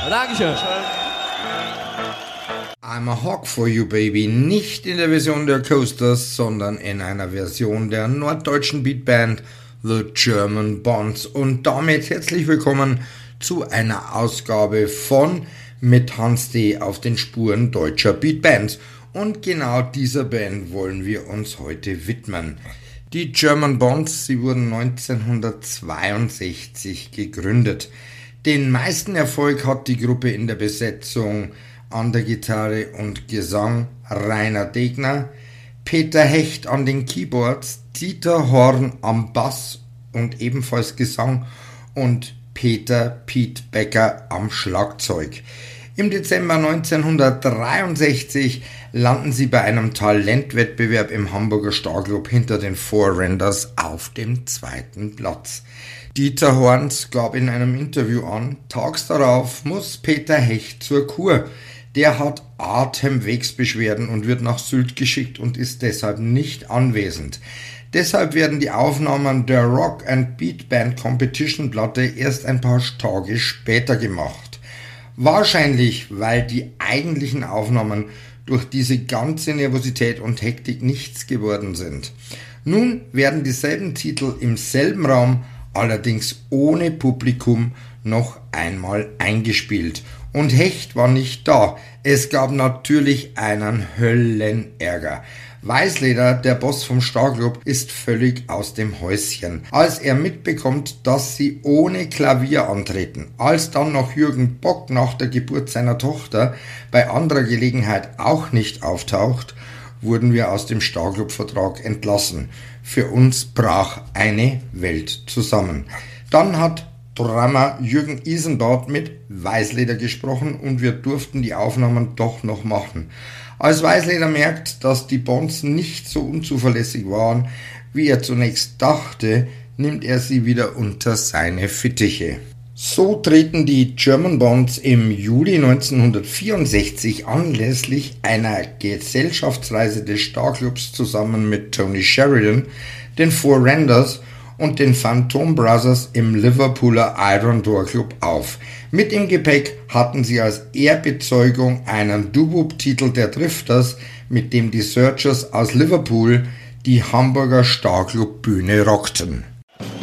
Dankeschön. I'm a Hawk for You Baby, nicht in der Version der Coasters, sondern in einer Version der norddeutschen Beatband The German Bonds. Und damit herzlich willkommen zu einer Ausgabe von Mit Hans D. auf den Spuren deutscher Beatbands. Und genau dieser Band wollen wir uns heute widmen. Die German Bonds, sie wurden 1962 gegründet. Den meisten Erfolg hat die Gruppe in der Besetzung an der Gitarre und Gesang Rainer Degner, Peter Hecht an den Keyboards, Dieter Horn am Bass und ebenfalls Gesang und Peter Piet Becker am Schlagzeug. Im Dezember 1963 landen sie bei einem Talentwettbewerb im Hamburger Starclub hinter den Four-Renders auf dem 2. Platz. Dieter Horns gab in einem Interview an, tags darauf muss Peter Hecht zur Kur. Der hat Atemwegsbeschwerden und wird nach Sylt geschickt und ist deshalb nicht anwesend. Deshalb werden die Aufnahmen der Rock and Beat Band Competition Platte erst ein paar Tage später gemacht. Wahrscheinlich, weil die eigentlichen Aufnahmen durch diese ganze Nervosität und Hektik nichts geworden sind. Nun werden dieselben Titel im selben Raum, allerdings ohne Publikum, noch einmal eingespielt. Und Hecht war nicht da. Es gab natürlich einen Höllenärger. Weißleder, der Boss vom Starclub, ist völlig aus dem Häuschen, als er mitbekommt, dass sie ohne Klavier antreten. Als dann noch Jürgen Bock nach der Geburt seiner Tochter bei anderer Gelegenheit auch nicht auftaucht, wurden wir aus dem Starclub-Vertrag entlassen. Für uns brach eine Welt zusammen. Dann hat Drummer Jürgen Isenbart mit Weißleder gesprochen und wir durften die Aufnahmen doch noch machen. Als Weißleder merkt, dass die Bonds nicht so unzuverlässig waren, wie er zunächst dachte, nimmt er sie wieder unter seine Fittiche. So treten die German Bonds im Juli 1964 anlässlich einer Gesellschaftsreise des Starclubs zusammen mit Tony Sheridan, den Four-Renders und den Phantom Brothers im Liverpooler Iron Door Club auf. Mit im Gepäck hatten sie als Ehrbezeugung einen Doo-Wop-Titel der Drifters, mit dem die Searchers aus Liverpool die Hamburger Starclub-Bühne rockten.